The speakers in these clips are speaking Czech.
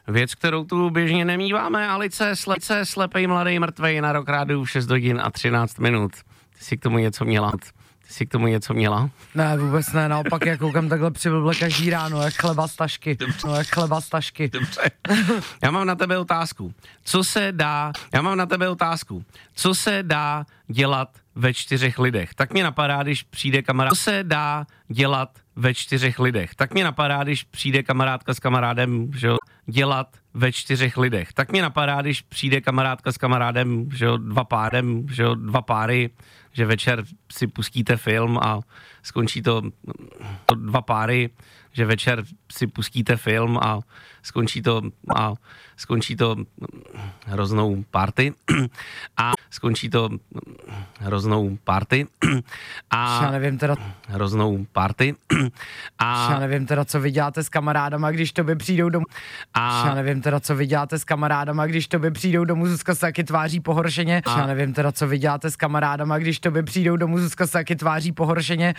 Věc, kterou tu běžně nemíváme, Alice, slepej mladý mrtvej na Rock Rádiu v 6 hodin a 13 minut. Ty jsi k tomu něco měla? Ne, vůbec ne, naopak já koukám takhle přiblble každý ráno, jak chleba z tašky. Dobře. Já mám na tebe otázku. Co se dá dělat ve 4 lidech? Tak mě napadá, když přijde kamarádka s kamarádem, že jo, dělat ve 4 lidech. Tak mě napadá, když přijde kamarádka s kamarádem, že jo, dva páry, že večer si pustíte film a skončí to hroznou party a Já nevím teda, co vy děláte s kamarádama, když tobě přijdou domů. Zuzka se taky tváří pohoršeně. Zuzka se taky tváří pohoršeně.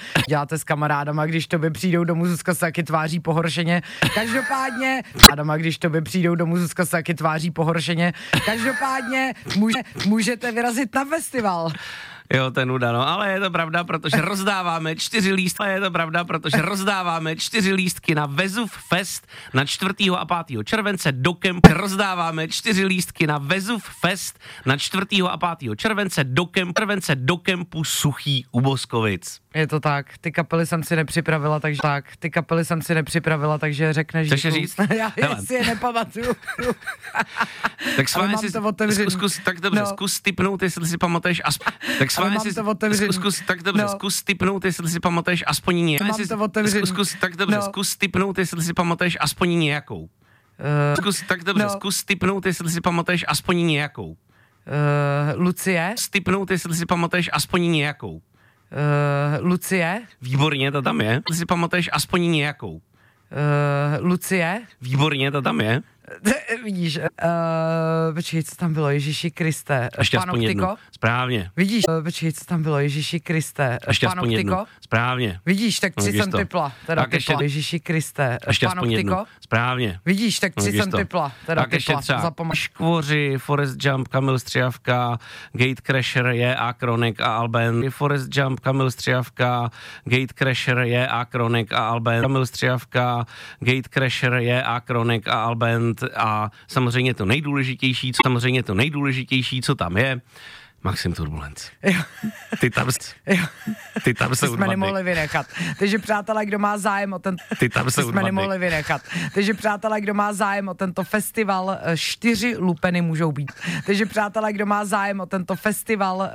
Každopádně můžete vyrazit na festival. Jo, ten nuda, no, ale je to pravda, protože rozdáváme 4 lístky na Vezuv Fest na 4. a 5. července do kempu Suchý u Boskovic. Je to tak, ty kapely jsem si nepřipravila, takže řekneš... Chceš je říct? Já si je nepamatuju. Tak schválně si... Zkus tipnout, jestli si pamatuješ aspoň... Zkus tipnout, jestli si pamatuješ aspoň nějakou. Lucie? Výborně, to tam je. Si pamatuješ aspoň nějakou. Lucie? Výborně, to tam je. Vidíš, počkej, co tam bylo, Ježíši Kriste. Ještě aspoň jednu. Správně. Vidíš, počkej, co tam bylo, Ježíši Kriste. Ještě aspoň jednu. Správně. Vidíš, tak 3 jsem typla. Ježíši Kriste. Ještě aspoň jednu. Správně. Vidíš, tak 3 jsem typla. Tak ještě třeba Škvoři, Forest Jump, Kamil Střijavka, Gatecrasher, J.A. Kronik a Alband. Forest Jump, Kamil Střijavka, Gatecrasher, J.A. Kronik a Alband. Kamil Střijavka, Gatecrasher, J.A. Kronik a Alband. A samozřejmě to nejdůležitější, co tam je, Maxim Turbulence. Ty tam jsou jsme nemohli vynechat. Takže přátelé, kdo má zájem o tento festival, 4 lupeny můžou být. Takže přátelé, kdo má zájem o tento festival,